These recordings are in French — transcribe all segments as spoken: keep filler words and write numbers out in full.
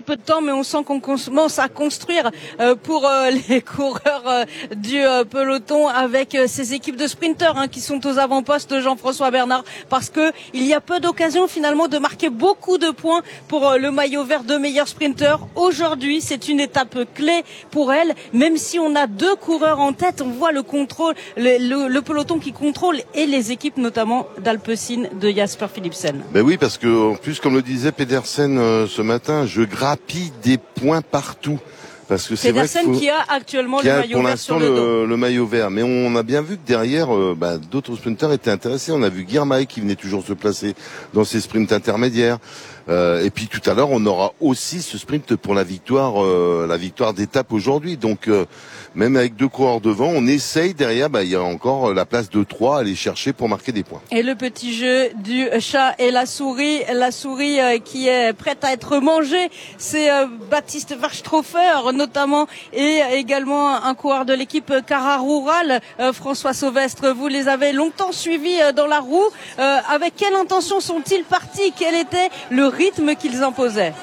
petit peu de temps, mais on sent qu'on commence à construire euh, pour euh, les coureurs euh, du euh, peloton avec euh, ces équipes de sprinteurs hein, qui sont aux avant-postes, Jean-François Bernard, parce que il y a peu d'occasions finalement de marquer beaucoup de points pour euh, le maillot vert de meilleur sprinter. Aujourd'hui, c'est une étape clé pour elle, même si on a deux coureurs en tête, on voit le contrôle, le, le, le peloton qui contrôle et les équipes notamment d'Alpecin de Jasper Philipsen. Ben oui, parce que en plus, comme le disait Pedersen euh, ce matin, je grappille des points partout. Parce que c'est Pedersen vrai faut, qui a actuellement qui le a maillot pour vert l'instant sur le dos. Le, le maillot vert. Mais on a bien vu que derrière, euh, bah, d'autres sprinters étaient intéressés. On a vu Girmay qui venait toujours se placer dans ces sprints intermédiaires. Euh, et puis tout à l'heure, on aura aussi ce sprint pour la victoire, euh, la victoire d'étape aujourd'hui. Donc euh, même avec deux coureurs devant, on essaye derrière. Bah, il y a encore la place de trois à aller chercher pour marquer des points. Et le petit jeu du chat et la souris, la souris euh, qui est prête à être mangée, c'est euh, Baptiste Varchtrofer notamment, et également un coureur de l'équipe Cara Rural, euh, François Sauvestre. Vous les avez longtemps suivis euh, dans la roue. Euh, avec quelle intention sont-ils partis? Quel était le rythme qu'ils imposaient?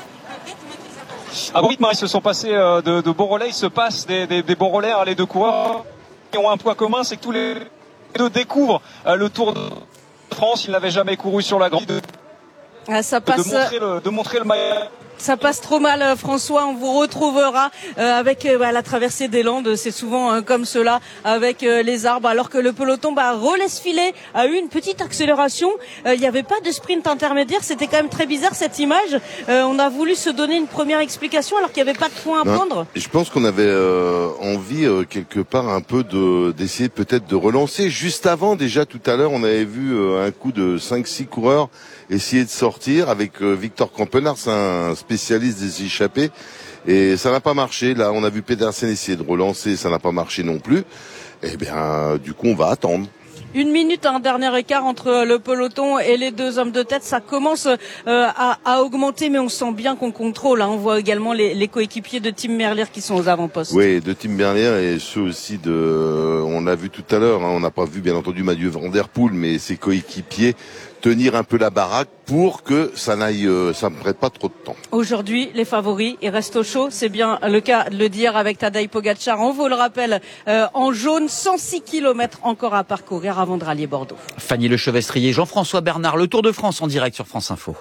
À bon rythme, ils se sont passés euh, de, de bons relais, ils se passent des, des, des bons relais. Les deux coureurs qui ont un point commun, c'est que tous les deux découvrent euh, le Tour de France. Ils n'avaient jamais couru sur la grande. De, ah, ça passe... de montrer le, de montrer le maillot. Ça passe trop mal, François. On vous retrouvera euh, avec euh, bah, la traversée des Landes. C'est souvent euh, comme cela avec euh, les arbres. Alors que le peloton bah, relaisse filer, a eu une petite accélération. Il euh, n'y avait pas de sprint intermédiaire. C'était quand même très bizarre cette image. Euh, on a voulu se donner une première explication alors qu'il n'y avait pas de points à non, prendre. Je pense qu'on avait euh, envie euh, quelque part un peu de d'essayer peut-être de relancer. Juste avant, déjà tout à l'heure, on avait vu euh, un coup de cinq six coureurs essayer de sortir avec euh, Victor Kampenaerts, un spécialiste des échappées, et ça n'a pas marché. Là, on a vu Pedersen essayer de relancer, ça n'a pas marché non plus. Eh bien, du coup, on va attendre. Une minute, un dernier écart entre le peloton et les deux hommes de tête. Ça commence euh, à, à augmenter, mais on sent bien qu'on contrôle. Hein. On voit également les, les coéquipiers de Tim Merlier qui sont aux avant-postes. Oui, de Tim Merlier et ceux aussi de... On l'a vu tout à l'heure, hein, on n'a pas vu bien entendu Mathieu Van Der Poel, mais ses coéquipiers tenir un peu la baraque pour que ça n'aille, euh, ça ne prête pas trop de temps. Aujourd'hui, les favoris, ils restent au chaud. C'est bien le cas de le dire avec Tadej Pogačar. On vous le rappelle, euh, en jaune, cent six kilomètres encore à parcourir avant de rallier Bordeaux. Fanny Lechevestrier, Jean-François Bernard, le Tour de France en direct sur France Info.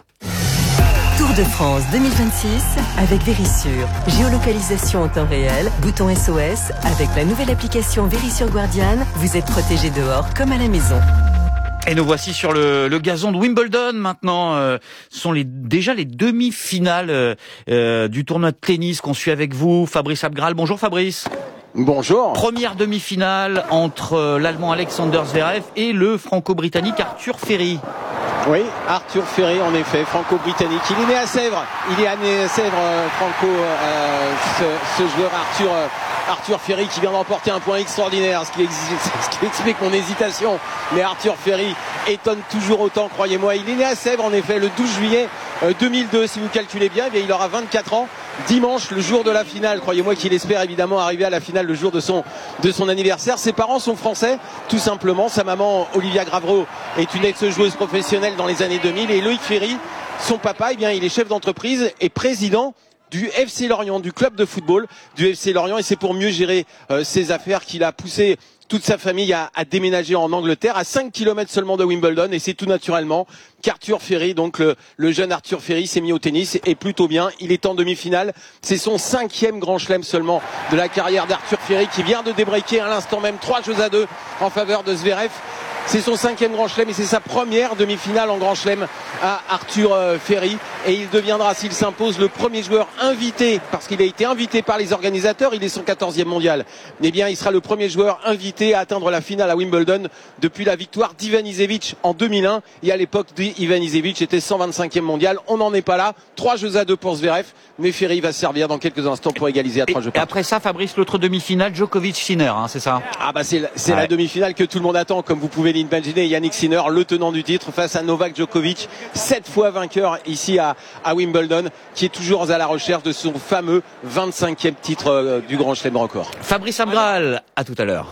Tour de France deux mille vingt-six avec Verisure. Géolocalisation en temps réel, bouton S O S. Avec la nouvelle application Verisure Guardian, vous êtes protégé dehors comme à la maison. Et nous voici sur le, le gazon de Wimbledon maintenant. Euh, ce sont les, déjà les demi-finales euh, euh, du tournoi de tennis qu'on suit avec vous, Fabrice Abgral. Bonjour Fabrice. Bonjour. Première demi-finale entre euh, l'Allemand Alexander Zverev et le Franco-Britannique Arthur Ferry. Oui, Arthur Ferry en effet, franco-britannique. Il est né à Sèvres. Il est né à Sèvres, euh, Franco, euh, ce, ce joueur Arthur, euh, Arthur Ferry qui vient d'emporter un point extraordinaire, ce qui, exige, ce qui explique mon hésitation. Mais Arthur Ferry étonne toujours autant, croyez-moi. Il est né à Sèvres en effet le douze juillet euh, deux mille deux, si vous calculez bien, eh bien il aura vingt-quatre ans. Dimanche, le jour de la finale, croyez-moi qu'il espère évidemment arriver à la finale le jour de son, de son anniversaire. Ses parents sont français, tout simplement. Sa maman, Olivia Gravreau, est une ex-joueuse professionnelle dans les années deux mille. Et Loïc Ferry, son papa, eh bien, il est chef d'entreprise et président du F C Lorient, du club de football du F C Lorient. Et c'est pour mieux gérer euh, ses affaires qu'il a poussé toute sa famille a, a déménagé en Angleterre, à cinq kilomètres seulement de Wimbledon, et c'est tout naturellement qu'Arthur Ferry, donc le, le jeune Arthur Ferry, s'est mis au tennis, et plutôt bien. Il est en demi-finale. C'est son cinquième grand chelem seulement de la carrière d'Arthur Ferry, qui vient de débreaker à l'instant même trois jeux à deux en faveur de Zverev. C'est son cinquième grand chelem et c'est sa première demi-finale en grand chelem à Arthur Ferry. Et il deviendra, s'il s'impose, le premier joueur invité, parce qu'il a été invité par les organisateurs, il est son quatorzième mondial. Eh bien, il sera le premier joueur invité à atteindre la finale à Wimbledon depuis la victoire d'Ivan Isevich en deux mille un. Et à l'époque, Ivan Isevich était cent vingt-cinquième mondial. On n'en est pas là. Trois jeux à deux pour Zverev. Mais Ferry va se servir dans quelques instants pour égaliser à trois jeux. Et après ça, Fabrice, l'autre demi-finale, Djokovic-Sinner, hein, c'est ça? Ah bah c'est la, c'est ouais. la demi-finale que tout le monde attend, comme vous pouvez l'imaginer. Yannick Sinner, le tenant du titre, face à Novak Djokovic, sept fois vainqueur ici à, à Wimbledon, qui est toujours à la recherche de son fameux vingt-cinquième titre euh, du Grand Chelem record. Fabrice Abgral, à tout à l'heure.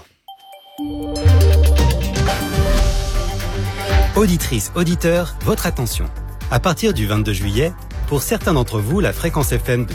Auditrices, auditeurs, votre attention. À partir du vingt-deux juillet, pour certains d'entre vous, la fréquence F M de